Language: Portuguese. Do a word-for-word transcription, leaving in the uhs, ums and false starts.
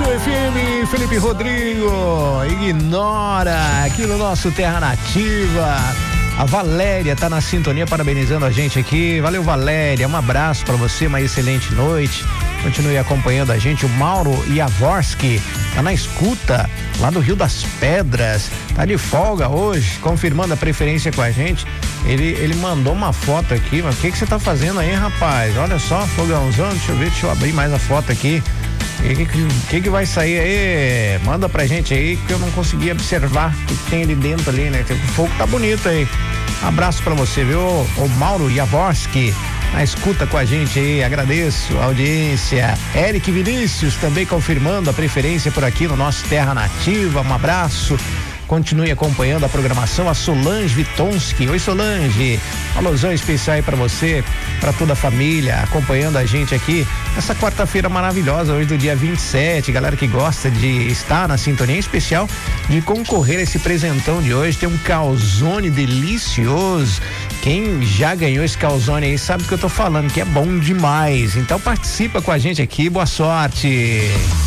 Sua F M, Felipe Rodrigo, ignora aqui no nosso Terra Nativa. A Valéria tá na sintonia, parabenizando a gente aqui. Valeu, Valéria, um abraço para você, uma excelente noite. Continue acompanhando a gente. O Mauro Iavorski tá na escuta lá do Rio das Pedras, tá de folga hoje, confirmando a preferência com a gente. Ele, ele mandou uma foto aqui, mas o que que você tá fazendo aí, rapaz? Olha só, fogãozão, deixa eu ver, deixa eu abrir mais a foto aqui. O que, que que vai sair aí? Manda pra gente aí, que eu não consegui observar o que tem ali dentro ali, né? O fogo tá bonito aí. Abraço pra você, viu? O Mauro Iavorski na escuta com a gente aí, agradeço a audiência. Eric Vinícius também confirmando a preferência por aqui no nosso Terra Nativa, um abraço. Continue acompanhando a programação. A Solange Vitonski. Oi, Solange. Um alusão especial aí pra você, pra toda a família, acompanhando a gente aqui nessa quarta-feira maravilhosa, hoje do dia vinte e sete. Galera que gosta de estar na sintonia, em especial de concorrer a esse presentão de hoje. Tem um calzone delicioso. Quem já ganhou esse calzone aí sabe do que eu tô falando, que é bom demais. Então participa com a gente aqui. Boa sorte.